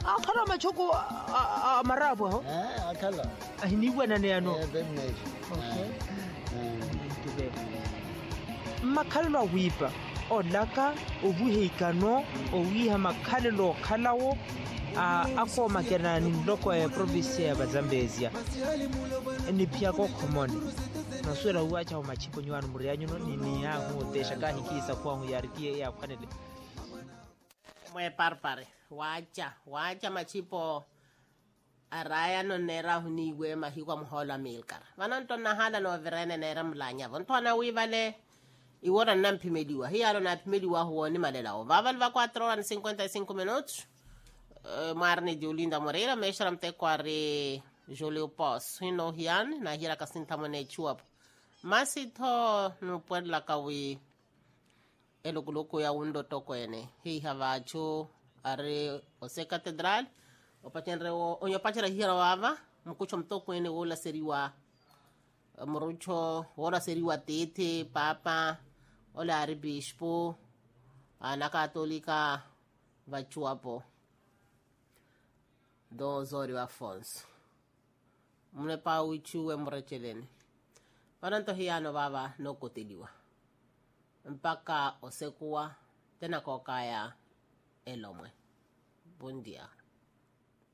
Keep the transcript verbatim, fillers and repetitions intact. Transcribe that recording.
akhala machoko a marapo ho eh akhala ahini buana ne ano eh then okay makhalwa wipa o laka o buheikano o wiha makhalelo khalawo a ako makena ni loko ya province ya Zambezia ni pia ko common na swera uacha machipo nywano murianyu no nini ya hu desha ka hikisa kwa hu yaripie ya kanele mwe parpare wacha wacha machipo araya no nera huniwe mahikwa mhola milkar vananto na hala no verene nera mlanya vontona wivale iwora nampimediwa hialo na pimediwa huoni malela vaval va cuatro horas cincuenta y cinco minutos uh, marne Jolinda Moreira meshram te kware Jolio Pos hino hian na hira kasinta mone chuap masito no puebla kawi eloguloko ya undo toko ene hi havacho are ose catedral opachenre onyo pachera hira wava mkucho mtoko ene wola seriwa murucho wola seriwa tete papa ola aribispo ana katolika vachuapo do Zorio Afonso mune pa uchu mrechelene pananto hiano baba no kotiliwa mpaka osekuwa tena kokaya elomwe. Buen día.